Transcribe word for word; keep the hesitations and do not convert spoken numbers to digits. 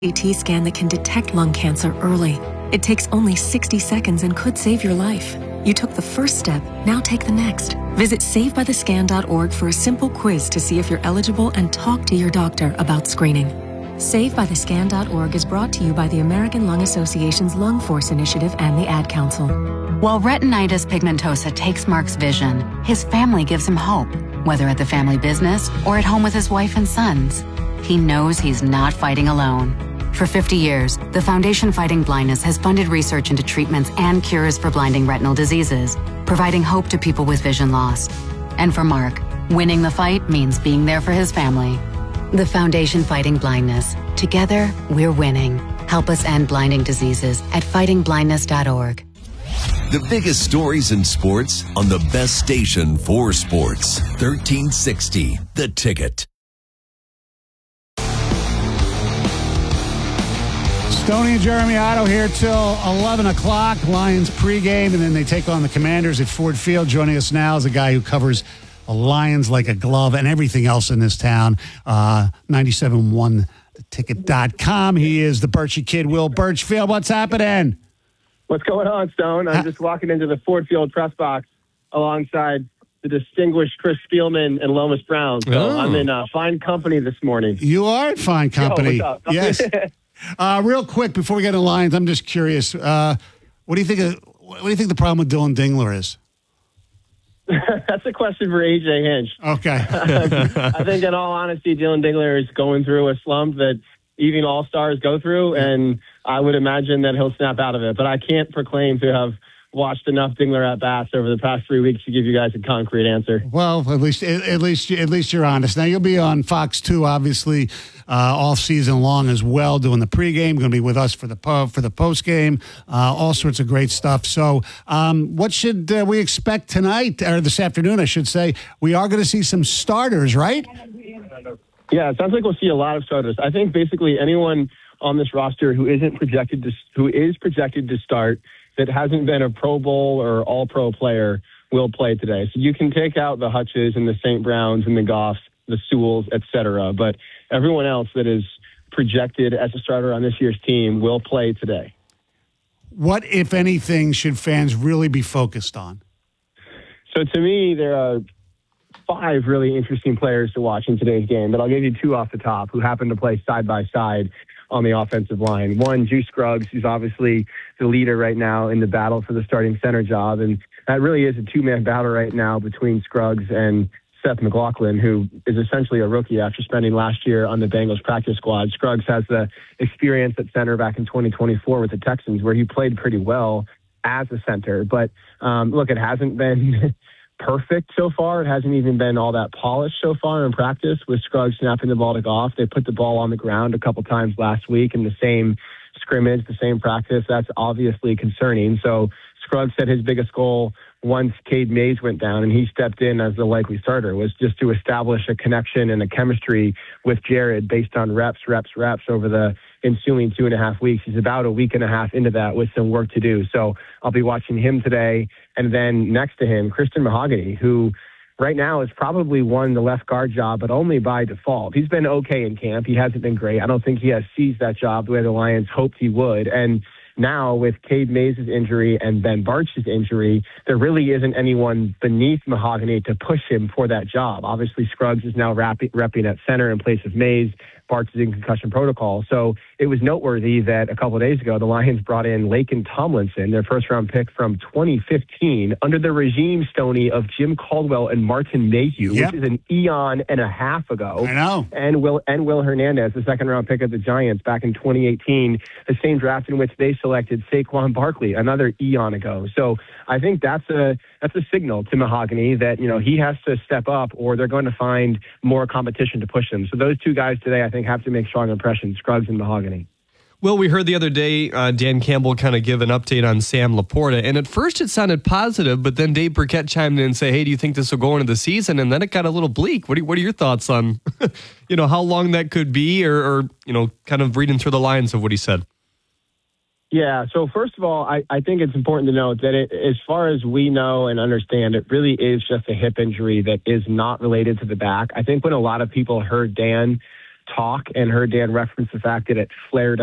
C T scan that can detect lung cancer early. It takes only sixty seconds and could save your life. You took the first step, now take the next. Visit save by the scan dot org for a simple quiz to see if you're eligible and talk to your doctor about screening. save by the scan dot org is brought to you by the American Lung Association's Lung Force Initiative and the Ad Council. While retinitis pigmentosa takes Mark's vision, his family gives him hope, whether at the family business or at home with his wife and sons. He knows he's not fighting alone. For fifty years, the Foundation Fighting Blindness has funded research into treatments and cures for blinding retinal diseases, providing hope to people with vision loss. And for Mark, winning the fight means being there for his family. The Foundation Fighting Blindness. Together, we're winning. Help us end blinding diseases at fighting blindness dot org. The biggest stories in sports on the best station for sports. thirteen sixty, The Ticket. Stoney and Jeremy Otto here till eleven o'clock. Lions pregame, and then they take on the Commanders at Ford Field. Joining us now is a guy who covers the Lions like a glove and everything else in this town. Uh, ninety-seven point one the ticket dot com. He is the Birchie Kid, Will Birchfield. What's happening? What's going on, Stone? I'm just walking into the Ford Field press box alongside the distinguished Chris Spielman and Lomas Brown. So Oh. I'm in uh, fine company this morning. You are in fine company. Yo, what's up? Yes. Uh, real quick, before we get to Lions, I'm just curious. Uh, what do you think? Of, what do you think the problem with Dylan Dingler is? That's a question for A J Hinch. Okay. I think, in all honesty, Dylan Dingler is going through a slump that even all-stars go through, and I would imagine that he'll snap out of it. But I can't proclaim to have watched enough Dingler at bats over the past three weeks to give you guys a concrete answer. Well, at least at, at least at least you're honest. Now you'll be on Fox two, obviously, uh, all season long as well, doing the pregame. Going to be with us for the po- for the postgame. Uh, all sorts of great stuff. So, um, what should uh, we expect tonight or this afternoon? I should say we are going to see some starters, right? Yeah, it sounds like we'll see a lot of starters. I think basically anyone on this roster who isn't projected to who is projected to start that hasn't been a Pro Bowl or All-Pro player will play today. So you can take out the Hutches and the Saint Browns and the Goffs, the Sewells, et cetera. But everyone else that is projected as a starter on this year's team will play today. What, if anything, should fans really be focused on? So to me, there are five really interesting players to watch in today's game, but I'll give you two off the top who happen to play side by side on the offensive line. One, Juice Scruggs, who's obviously the leader right now in the battle for the starting center job. And that really is a two-man battle right now between Scruggs and Seth McLaughlin, who is essentially a rookie after spending last year on the Bengals practice squad. Scruggs has the experience at center back in twenty twenty-four with the Texans, where he played pretty well as a center. But um, look, it hasn't been perfect so far. It hasn't even been all that polished so far in practice with Scruggs snapping the ball to Goff. They put the ball on the ground a couple times last week in the same scrimmage, the same practice. That's obviously concerning. So Scruggs said his biggest goal once Cade Mays went down and he stepped in as the likely starter was just to establish a connection and a chemistry with Jared based on reps, reps, reps over the ensuing two and a half weeks. He's about a week and a half into that with some work to do. So I'll be watching him today. And then next to him, Christian Mahogany, who right now has probably won the left guard job, but only by default. He's been okay in camp. He hasn't been great. I don't think he has seized that job the way the Lions hoped he would. And now with Cade Mays' injury and Ben Bartch's injury, there really isn't anyone beneath Mahogany to push him for that job. Obviously, Scruggs is now repping, repping at center in place of Mays. Bartch is in concussion protocol. So it was noteworthy that a couple of days ago, the Lions brought in Laken Tomlinson, their first-round pick from twenty fifteen, under the regime, Stoney, of Jim Caldwell and Martin Mayhew, Yep. which is an eon and a half ago. I know. And Will and Will Hernandez, the second-round pick of the Giants back in twenty eighteen, the same draft in which they selected Saquon Barkley, another eon ago. So I think that's a that's a signal to Mahogany that, you know, he has to step up or they're going to find more competition to push him. So those two guys today, I think, have to make strong impressions, Scruggs and Mahogany. Well, we heard the other day uh, Dan Campbell kind of give an update on Sam Laporta, and at first it sounded positive, but then Dave Burkett chimed in and say, hey, do you think this will go into the season? And then it got a little bleak. What are, what are your thoughts on, you know, how long that could be or, or, you know, kind of reading through the lines of what he said? Yeah, so first of all, I, I think it's important to note that it, as far as we know and understand, it really is just a hip injury that is not related to the back. I think when a lot of people heard Dan talk and heard Dan reference the fact that it flared